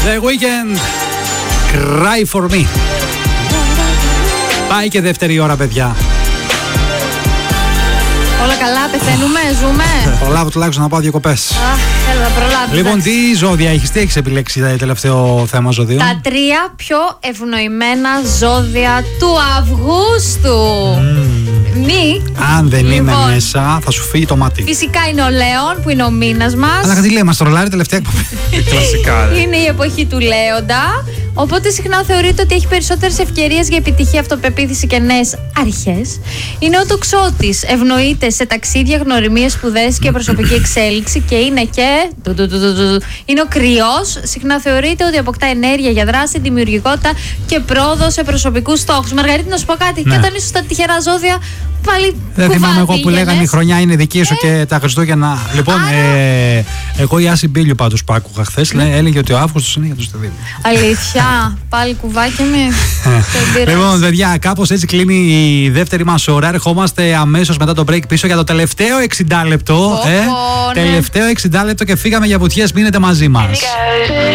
The Weeknd, Cry For Me. Πάει και δεύτερη ώρα, παιδιά. Όλα καλά, πεθαίνουμε, ζούμε. Προλάβω τουλάχιστον να πάω διακοπές. Έλα, προλάβω. Λοιπόν, τι ζώδια έχεις, τι έχεις επιλέξει τελευταίο θέμα ζωδίων? Τα 3 πιο ευνοημένα ζώδια του Αυγούστου. Αν δεν είμαι μέσα, θα σου φύγει το μάτι. Φυσικά είναι ο Λέων, που είναι ο μήνας μας. Αλλά τι λέει, μας τρολάρει τελευταία εκπομπή. Κλασικά. Είναι η εποχή του Λέοντα. Οπότε συχνά θεωρείται ότι έχει περισσότερες ευκαιρίες για επιτυχία, αυτοπεποίθηση και νέες αρχές. Είναι ο Τοξότης. Ευνοείται σε ταξίδια, γνωριμίες, σπουδές και προσωπική εξέλιξη. Και είναι και. Είναι ο Κρυός. Συχνά θεωρείται ότι αποκτά ενέργεια για δράση, δημιουργικότητα και πρόοδο σε προσωπικούς στόχους. Μαργαρίτη, να σου πω κάτι. Ναι. Και όταν ήσουν στα τυχερά ζώδια, πάλι. Δεν θυμάμαι εγώ που λέγανε η χρονιά είναι δική σου και τα Χριστούγεννα. Λοιπόν, εγώ η Άση Μπίλιου πάντως που άκουγα χθες έλεγε ότι ο Αύγουστος είναι για τους Δίδυμους. Αλήθεια. Πάλι κουβάκι με. Λοιπόν, παιδιά, κάπως έτσι κλείνει η δεύτερη μας ώρα. Ερχόμαστε αμέσως μετά το break πίσω για το τελευταίο 60 λεπτό. Τελευταίο 60 λεπτό και φύγαμε για βουτιές. Μείνετε μαζί μας.